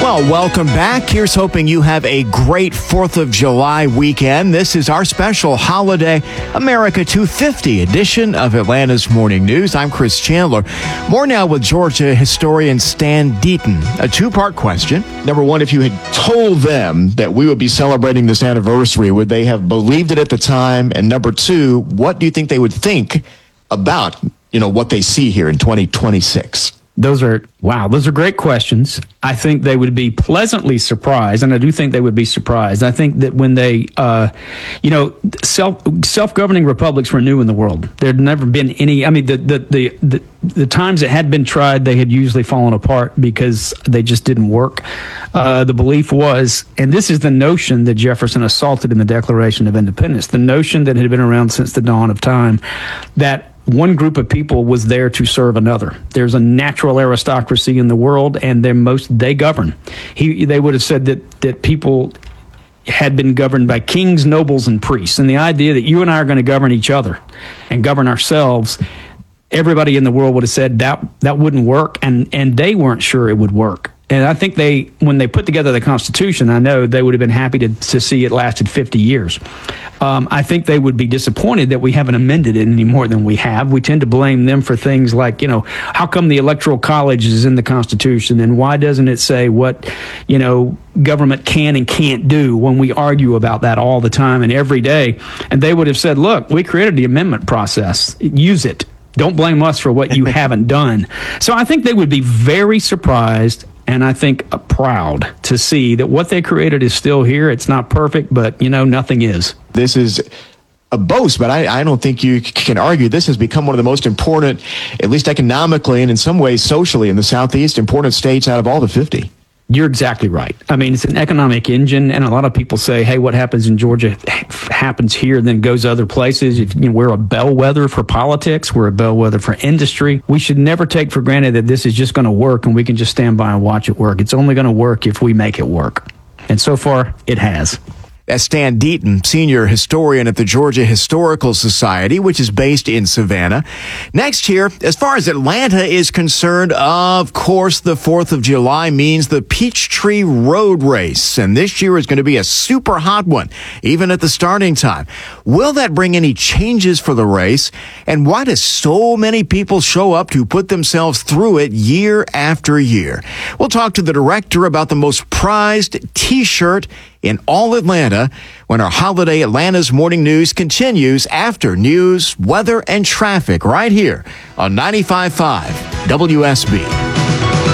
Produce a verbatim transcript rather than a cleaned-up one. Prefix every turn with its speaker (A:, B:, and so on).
A: Well, welcome back. Here's hoping you have a great fourth of July weekend. This is our special holiday America two fifty edition of Atlanta's Morning News. I'm Chris Chandler. More now with Georgia historian Stan Deaton. A two-part question.
B: Number one, if you had told them that we would be celebrating this anniversary, would they have believed it at the time? And number two, what do you think they would think about, you know, what they see here in twenty twenty-six?
C: Those are, wow, those are great questions. I think they would be pleasantly surprised, and I do think they would be surprised. I think that when they, uh, you know, self, self-governing republics were new in the world. There had never been any, I mean, the, the, the, the, the times it had been tried, they had usually fallen apart because they just didn't work. Uh, the belief was, and this is the notion that Jefferson assaulted in the Declaration of Independence, the notion that had been around since the dawn of time, that one group of people was there to serve another. There's a natural aristocracy in the world, and they're most they govern. He, they would have said that that people had been governed by kings, nobles, and priests. And the idea that you and I are going to govern each other and govern ourselves, everybody in the world would have said that that wouldn't work, and and they weren't sure it would work. And I think they, when they put together the Constitution, I know they would have been happy to, to see it lasted fifty years. Um, I think they would be disappointed that we haven't amended it any more than we have. We tend to blame them for things like, you know, how come the Electoral College is in the Constitution, and why doesn't it say what, you know, government can and can't do, when we argue about that all the time and every day. And they would have said, look, we created the amendment process. Use it. Don't blame us for what you haven't done. So I think they would be very surprised, and I think uh, proud to see that what they created is still here. It's not perfect, but, you know, nothing is.
B: This is a boast, but I, I don't think you can argue this has become one of the most important, at least economically and in some ways socially, in the Southeast, important states out of all the fifty.
C: You're exactly right. I mean, it's an economic engine, and a lot of people say, hey, what happens in Georgia happens here, then goes other places. If, you know, we're a bellwether for politics. We're a bellwether for industry. We should never take for granted that this is just going to work and we can just stand by and watch it work. It's only going to work if we make it work. And so far, it has.
A: That's Stan Deaton, senior historian at the Georgia Historical Society, which is based in Savannah. Next here, as far as Atlanta is concerned, of course, the fourth of July means the Peachtree Road Race. And this year is going to be a super hot one, even at the starting time. Will that bring any changes for the race? And why do so many people show up to put themselves through it year after year? We'll talk to the director about the most prized T-shirt in all Atlanta when our holiday Atlanta's Morning News continues after news, weather, and traffic right here on ninety-five point five W S B.